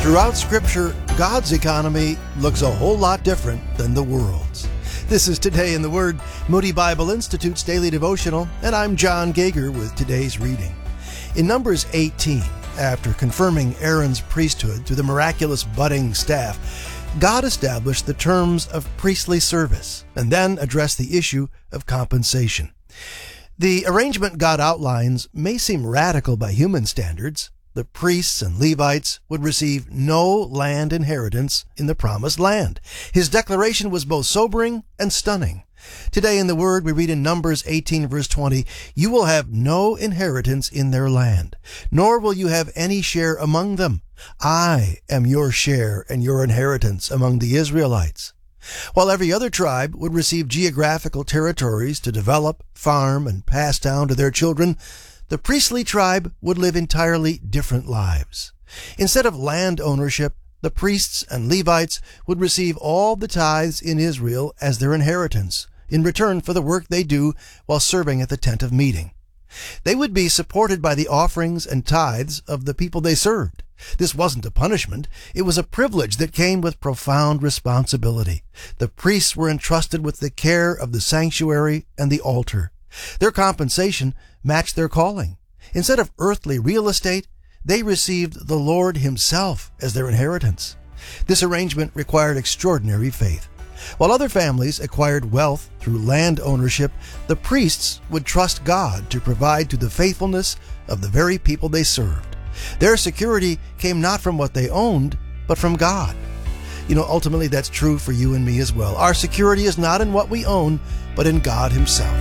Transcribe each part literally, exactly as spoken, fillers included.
Throughout Scripture, God's economy looks a whole lot different than the world's. This is Today in the Word, Moody Bible Institute's daily devotional, and I'm John Gager with today's reading. In Numbers eighteen, after confirming Aaron's priesthood through the miraculous budding staff, God established the terms of priestly service and then addressed the issue of compensation. The arrangement God outlines may seem radical by human standards. The priests and Levites would receive no land inheritance in the promised land. His declaration was both sobering and stunning. Today in the Word, we read in Numbers eighteen, verse twenty, "You will have no inheritance in their land, nor will you have any share among them. I am your share and your inheritance among the Israelites." While every other tribe would receive geographical territories to develop, farm, and pass down to their children, the priestly tribe would live entirely different lives. Instead of land ownership, the priests and Levites would receive all the tithes in Israel as their inheritance, in return for the work they do while serving at the tent of meeting. They would be supported by the offerings and tithes of the people they served. This wasn't a punishment. It was a privilege that came with profound responsibility. The priests were entrusted with the care of the sanctuary and the altar. Their compensation matched their calling. Instead of earthly real estate, they received the Lord Himself as their inheritance. This arrangement required extraordinary faith. While other families acquired wealth through land ownership, the priests would trust God to provide to the faithfulness of the very people they served. Their security came not from what they owned, but from God. You know, ultimately that's true for you and me as well. Our security is not in what we own, but in God Himself.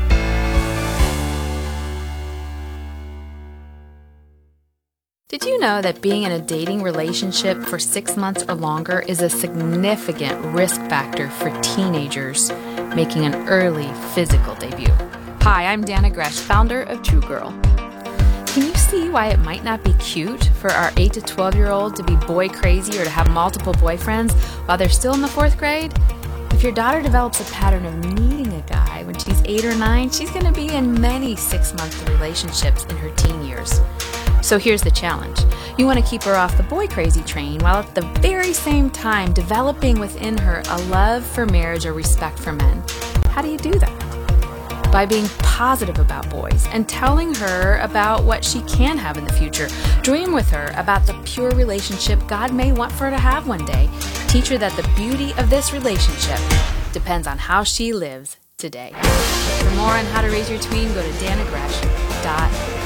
Did you know that being in a dating relationship for six months or longer is a significant risk factor for teenagers making an early physical debut? Hi, I'm Dana Gresh, founder of True Girl. Can you see why it might not be cute for our eight to twelve-year-old to be boy crazy or to have multiple boyfriends while they're still in the fourth grade? If your daughter develops a pattern of needing a guy when she's eight or nine, she's going to be in many six-month relationships in her teen years. So here's the challenge. You want to keep her off the boy crazy train while at the very same time developing within her a love for marriage or respect for men. How do you do that? By being positive about boys and telling her about what she can have in the future. Dream with her about the pure relationship God may want for her to have one day. Teach her that the beauty of this relationship depends on how she lives today. For more on how to raise your tween, go to dana gresh dot com.